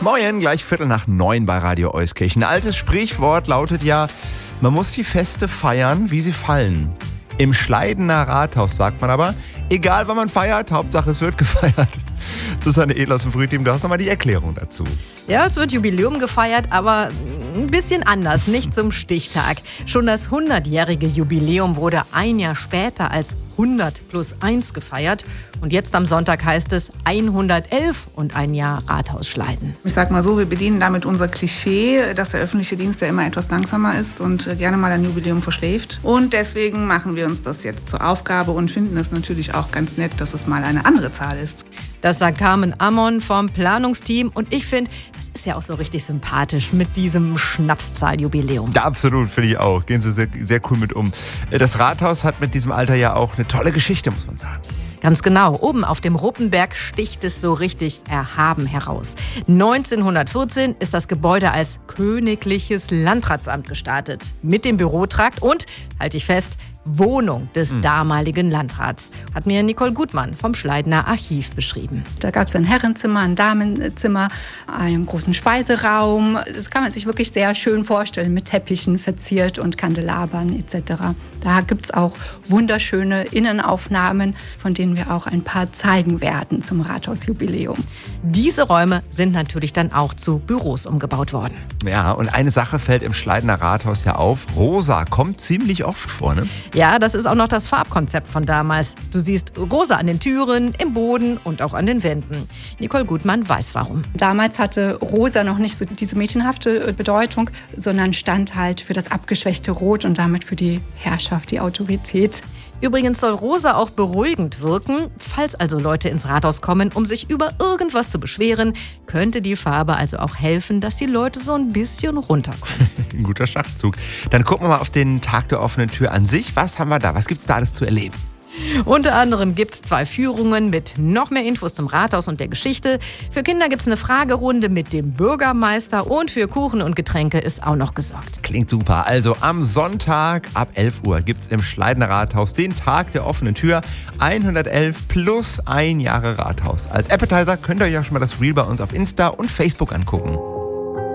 Moin, gleich 8:45 bei Radio Euskirchen. Ein altes Sprichwort lautet ja, man muss die Feste feiern, wie sie fallen. Im Schleidener Rathaus sagt man aber, egal wann man feiert, Hauptsache es wird gefeiert. Susanne Edel aus dem Frühteam, du hast nochmal die Erklärung dazu. Ja, es wird Jubiläum gefeiert, aber ein bisschen anders, nicht zum Stichtag. Schon das 100-jährige Jubiläum wurde ein Jahr später als 100+1 gefeiert. Und jetzt am Sonntag heißt es 111 und ein Jahr Rathaus Schleiden. Ich sag mal so, wir bedienen damit unser Klischee, dass der öffentliche Dienst ja immer etwas langsamer ist und gerne mal ein Jubiläum verschläft. Und deswegen machen wir uns das jetzt zur Aufgabe und finden es natürlich auch ganz nett, dass es mal eine andere Zahl ist. Das sagt Carmen Ammon vom Planungsteam und ich finde, das ist ja auch so richtig sympathisch mit diesem Schnapszahljubiläum. Ja, absolut, finde ich auch. Gehen Sie sehr, sehr cool mit um. Das Rathaus hat mit diesem Alter ja auch eine tolle Geschichte, muss man sagen. Ganz genau. Oben auf dem Ruppenberg sticht es so richtig erhaben heraus. 1914 ist das Gebäude als Königliches Landratsamt gestartet. Mit dem Bürotrakt und, halte ich fest, Wohnung des damaligen Landrats. Hat mir Nicole Gutmann vom Schleidener Archiv beschrieben. Da gab es ein Herrenzimmer, ein Damenzimmer, einen großen Speiseraum. Das kann man sich wirklich sehr schön vorstellen, mit Teppichen verziert und Kandelabern etc. Da gibt es auch wunderschöne Innenaufnahmen, von denen wir auch ein paar zeigen werden zum Rathausjubiläum. Diese Räume sind natürlich dann auch zu Büros umgebaut worden. Ja, und eine Sache fällt im Schleidener Rathaus ja auf. Rosa kommt ziemlich oft vor, ne? Ja, das ist auch noch das Farbkonzept von damals. Du siehst rosa an den Türen, im Boden und auch an den Wänden. Nicole Gutmann weiß warum. Damals hatte rosa noch nicht so diese mädchenhafte Bedeutung, sondern stand halt für das abgeschwächte Rot und damit für die Herrschaft, die Autorität. Übrigens soll rosa auch beruhigend wirken. Falls also Leute ins Rathaus kommen, um sich über irgendwas zu beschweren, könnte die Farbe also auch helfen, dass die Leute so ein bisschen runterkommen. Ein guter Schachzug. Dann gucken wir mal auf den Tag der offenen Tür an sich. Was haben wir da? Was gibt's da alles zu erleben? Unter anderem gibt es 2 Führungen mit noch mehr Infos zum Rathaus und der Geschichte. Für Kinder gibt es eine Fragerunde mit dem Bürgermeister und für Kuchen und Getränke ist auch noch gesorgt. Klingt super. Also am Sonntag ab 11 Uhr gibt es im Schleidener Rathaus den Tag der offenen Tür. 111 plus 1 Jahre Rathaus. Als Appetizer könnt ihr euch auch schon mal das Reel bei uns auf Insta und Facebook angucken.